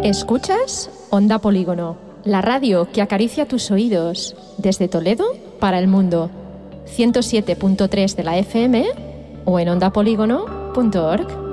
Escuchas Onda Polígono, la radio que acaricia tus oídos, desde Toledo para el mundo. 107.3 de la FM o en ondapolígono.org.